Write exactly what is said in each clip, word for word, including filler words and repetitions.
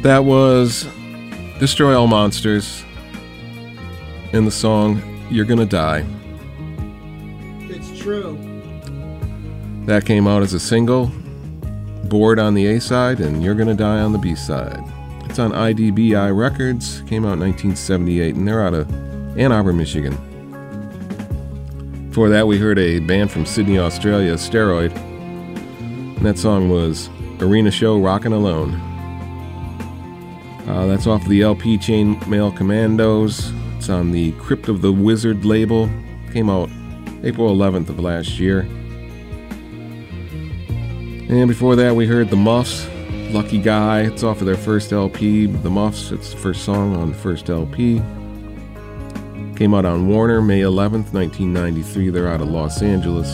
That was Destroy All Monsters and the song You're Gonna Die. It's true. That came out as a single, Bored on the A side, and You're Gonna Die on the B side. It's on I D B I Records, came out in nineteen seventy-eight, and they're out of Ann Arbor, Michigan. Before that, we heard a band from Sydney, Australia, Steroid, and that song was Arena Show Rockin' Alone. Uh, that's off the L P Chainmail Commandos. It's on the Crypt of the Wizard label. Came out April eleventh of last year. And before that, we heard The Muffs, Lucky Guy. It's off of their first L P, The Muffs. It's the first song on the first L P. Came out on Warner May eleventh, nineteen ninety-three. They're out of Los Angeles.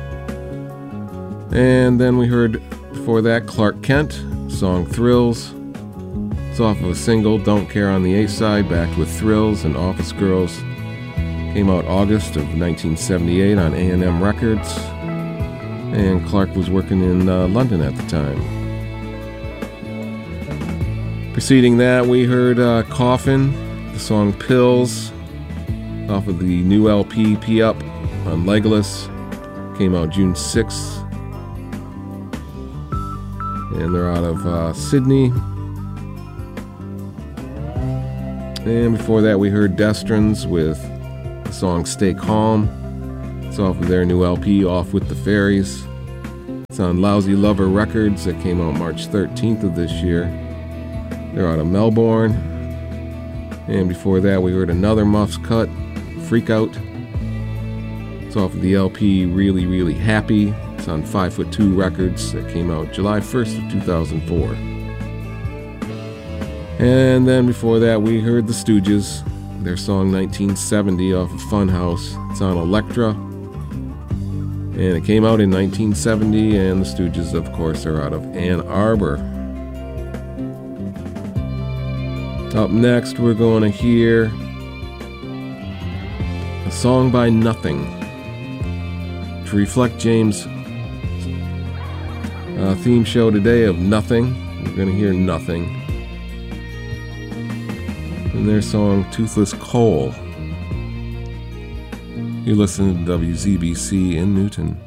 And then we heard, before that, Clark Kent, song Thrills. It's off of a single, Don't Care on the A side, backed with Thrills and Office Girls. Came out August of nineteen seventy-eight on A and M Records. And Clark was working in uh, London at the time. Preceding that, we heard uh, Coffin, the song Pills, off of the new L P, P Up, on Legless. Came out June sixth. And they're out of uh, Sydney. And before that, we heard Destrans with the song Stay Calm. It's off of their new L P, Off with the Fairies. It's on Lousy Lover Records. That came out March thirteenth of this year. They're out of Melbourne. And before that, we heard another Muffs cut, Freak Out. It's off of the L P Really, Really Happy. It's on Five Foot Two Records. That came out July first of two thousand four. And then before that, we heard The Stooges, their song nineteen seventy off of Funhouse. It's on Elektra. And it came out in nineteen seventy, and The Stooges, of course, are out of Ann Arbor. Up next, we're going to hear a song by Nothing. To reflect James' uh, theme show today of Nothing, we're going to hear Nothing. And their song Toothless Coal. You're listening to W Z B C in Newton.